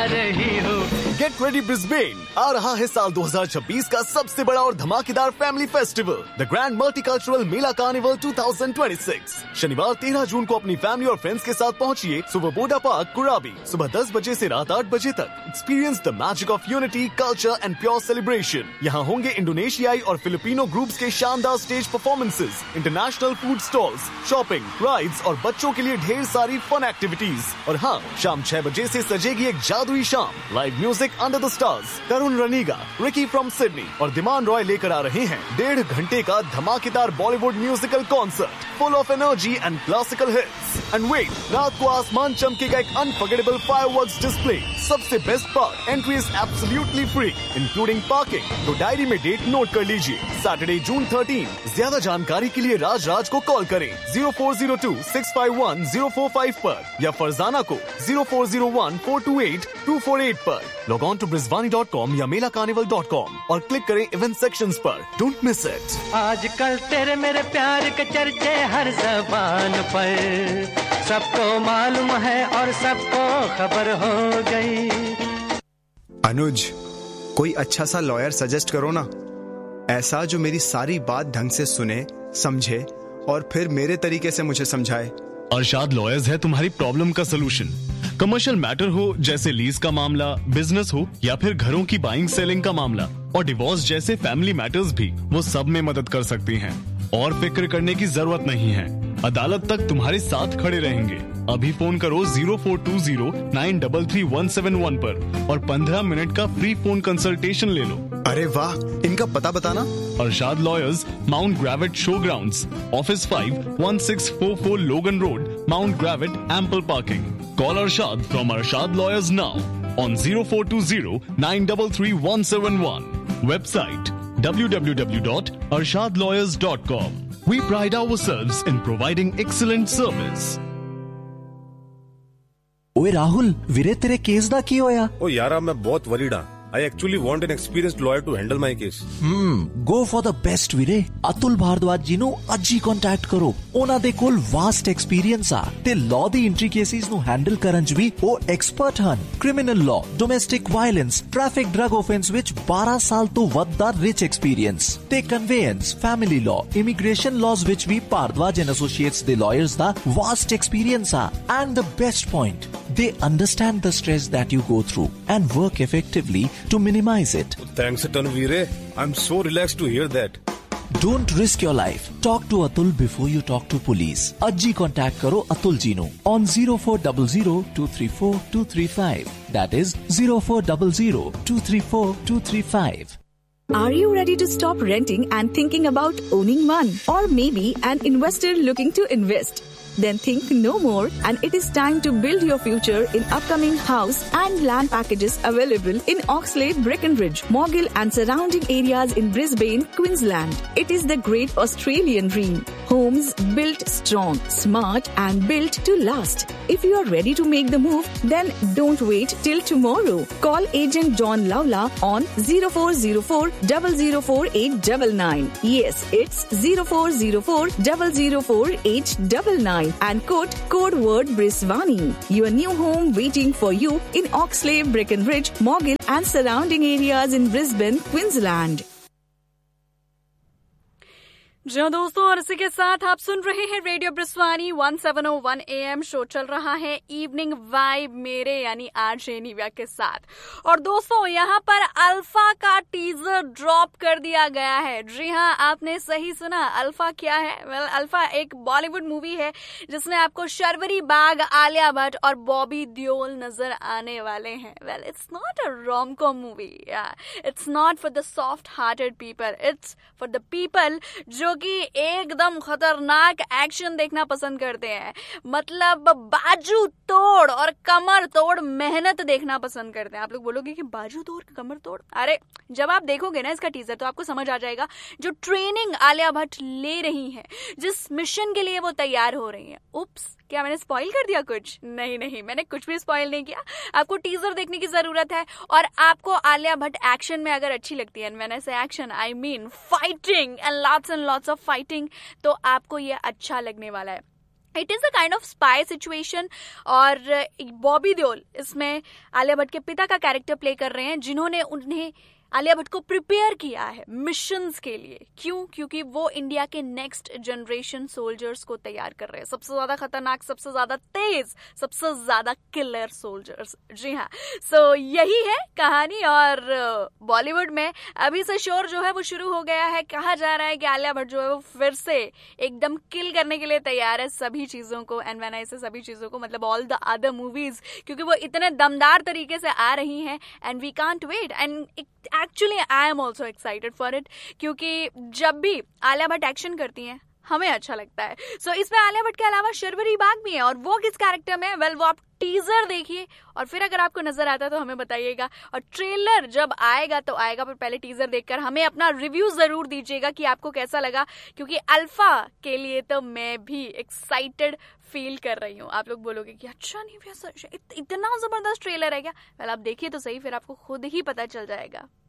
रही हूँ। Get ready Brisbane, आ रहा है साल 2026 का सबसे बड़ा और धमाकेदार family festival, the grand multicultural Mela carnival 2026। शनिवार 13 जून को अपनी फैमिली और फ्रेंड्स के साथ पहुंचिए सुबह पार्क कुराबी, सुबह 10 बजे से रात 8 बजे तक। Experience the magic of unity, culture and pure celebration. यहाँ होंगे इंडोनेशियाई और फिलिपिनो ग्रुप्स के शानदार stage performances, international food stalls, shopping, rides और बच्चों के लिए ढेर सारी फन एक्टिविटीज। और हाँ, शाम 6 बजे से सजेगी एक जादुई शाम। Live music under the stars, Tarun रनीगा, Ricky from Sydney और दिमान रॉय लेकर आ रहे हैं 1.5 घंटे का धमाकेदार Bollywood musical concert, full of energy and classical hits. And wait, रात को आसमान चमकेगा एक अनफॉरगेटेबल फायरवर्क्स डिस्प्ले। सबसे best part, entry is absolutely free including parking. तो डायरी में डेट नोट कर लीजिए, सैटरडे जून 13। ज्यादा जानकारी के लिए राज को कॉल करें 0402-651-045 पर या फरजाना को 0401-428-248 पर। लॉग ऑन टू brisbane.com या melacarnival.com और क्लिक करें इवेंट सेक्शंस पर। Don't miss it. आजकल तेरे मेरे प्यार के चर्चे हर ज़बान पर, सबको मालूम है और सबको खबर हो गई। अनुज, कोई अच्छा सा लॉयर सजेस्ट करो ना, ऐसा जो मेरी सारी बात ढंग से सुने, समझे और फिर मेरे तरीके से मुझे समझाए। अरशाद लॉयर्स है तुम्हारी प्रॉब्लम का सलूशन। कमर्शियल मैटर हो जैसे लीज का मामला, बिजनेस हो या फिर घरों की बाइंग सेलिंग का मामला और डिवोर्स जैसे फैमिली मैटर्स भी, वो सब में मदद कर सकती हैं। और फिक्र करने की जरूरत नहीं है, अदालत तक तुम्हारे साथ खड़े रहेंगे। अभी फोन करो 0420-933-171 पर और 15 मिनट का फ्री फोन कंसल्टेशन ले लो। अरे वाह, इनका पता बताना। Arshad lawyers, mount ग्रेविट show grounds, office 5, 1644 लोगन road, mount ग्रेविट, ample parking. Call Arshad from Arshad Lawyers now on 0420-933-171. Website www.arshadlawyers.com. We pride ourselves in providing excellent service. ओए राहुल, वीरे तेरे केस दा की होया? ओ यारा, मैं बहुत वरीड हां। I actually want an experienced lawyer to handle my case. Go for the best ਵੀਰੇ। ਅਤੁਲ ਭਾਰਦਵਾਜ ਜੀ ਨੂੰ ਅੱਜ ਹੀ ਕੰਟੈਕਟ ਕਰੋ। ਉਹਨਾਂ ਦੇ ਕੋਲ ਵਾਸਟ ਐਕਸਪੀਰੀਅੰਸ ਆ ਤੇ ਲਾਅ ਦੀ ਐਂਟਰੀ ਕੇਸਿਸ ਨੂੰ ਹੈਂਡਲ ਕਰਨ 'ਚ ਵੀ ਉਹ ਐਕਸਪਰਟ ਹਨ। Criminal law, domestic violence, traffic drug offence ਵਿੱਚ 12 ਸਾਲ ਤੋਂ ਵੱਧ ਦਾ ਰਿਚ ਐਕਸਪੀਰੀਅੰਸ ਤੇ ਕਨਵੇਅੰਸ, ਫੈਮਿਲੀ ਲਾਅ, ਇਮੀਗ੍ਰੇਸ਼ਨ ਲਾਜ਼ ਵਿੱਚ ਵੀ ਭਾਰਦਵਾਜ ਐਂਡ ਐਸੋਸੀਏਟਸ ਦੇ ਲਾਇਰਸ ਦਾ ਵਾਸਟ ਐਕਸਪੀਰੀਅੰਸ ਆ। And the best point, they understand the stress that you go through and work effectively to minimize it. Thanks a ton, Veere. I'm so relaxed to hear that. Don't risk your life. Talk to Atul before you talk to police. Ajji contact karo Atul ji nu on 0400-234-235. That is 0400-234-235. Are you ready to stop renting and thinking about owning one? Or maybe an investor looking to invest? Then think no more, and it is time to build your future in upcoming house and land packages available in Oxlade, Breckenridge, Morgill and surrounding areas in Brisbane, Queensland. It is the great Australian dream. Homes built strong, smart and built to last. If you are ready to make the move, then don't wait till tomorrow. Call agent John Lawla on 0404-004-899. Yes, it's 0404-004-899. And quote code word Brisbane. Your new home waiting for you in Oxlade, Breckenridge, Morgill and surrounding areas in Brisbane, Queensland. जी हाँ दोस्तों, और इसी के साथ आप सुन रहे हैं radio ब्रिस्वानी 1701 AM। Show चल रहा है इवनिंग वाइब मेरे यानी आरजे निव्या के साथ। और दोस्तों, यहाँ पर अल्फा का टीजर ड्रॉप कर दिया गया है। जी हाँ, आपने सही सुना। अल्फा क्या है? वेल, अल्फा एक बॉलीवुड मूवी है जिसमें आपको शर्वरी बाग, आलिया भट्ट और बॉबी देओल नजर आने वाले हैं। Well, it's not a rom-com movie, it's not for the soft hearted people, it's for the people जो कि एकदम खतरनाक एक्शन देखना पसंद करते हैं। मतलब बाजू तोड़ और कमर तोड़ मेहनत देखना पसंद करते हैं। आप लोग बोलोगे कि बाजू तोड़ कमर तोड़, अरे जब आप देखोगे ना इसका टीजर तो आपको समझ आ जाएगा। जो ट्रेनिंग आलिया भट्ट ले रही हैं, जिस मिशन के लिए वो तैयार हो रही हैं। उप्स, क्या मैंने स्पॉइल कर दिया कुछ? नहीं, मैंने कुछ भी स्पॉइल नहीं किया। आपको टीजर देखने की जरूरत है। और आपको आलिया भट्ट एक्शन में अगर अच्छी लगती है, मैंने से action I mean fighting and lots of fighting, तो आपको ये अच्छा लगने वाला है। It is a kind of spy situation. और बॉबी देओल इसमें आलिया भट्ट के पिता का कैरेक्टर प्ले कर रहे हैं, जिन्होंने उन्हें आलिया भट्ट को प्रिपेयर किया है मिशंस के लिए। क्यों? क्योंकि वो इंडिया के नेक्स्ट जनरेशन सोल्जर्स को तैयार कर रहे हैं, सबसे ज्यादा खतरनाक, सबसे ज्यादा तेज, सबसे ज्यादा किलर सोल्जर्स। जी हाँ, सो यही है कहानी। और बॉलीवुड में अभी से शोर जो है वो शुरू हो गया है। कहा जा रहा है कि आलिया भट्ट जो है वो फिर से एकदम किल करने के लिए तैयार है सभी चीजों को। एंड व्हेन आई से सभी चीजों को, मतलब ऑल द अदर मूवीज, क्योंकि वो इतने दमदार तरीके से आ रही हैं। And we can't wait. And actually I am also excited for it, क्योंकि जब भी आलिया भट्ट एक्शन करती हैं हमें अच्छा लगता है। सो इसमें आलिया भट्ट के अलावा शर्वरी बाग भी है, और वो किस कैरेक्टर में है, वेल वो आप टीजर देखिए और फिर अगर आपको नजर आता है तो हमें बताइएगा। और ट्रेलर जब आएगा तो आएगा, पर पहले टीजर देखकर हमें अपना रिव्यू जरूर दीजिएगा कि आपको कैसा लगा, क्योंकि अल्फा के लिए तो मैं भी एक्साइटेड फील कर रही हूँ। आप लोग बोलोगे कि अच्छा नहीं, इतना जबरदस्त ट्रेलर है क्या? वेल आप देखिए तो सही, फिर आपको खुद ही पता चल जाएगा।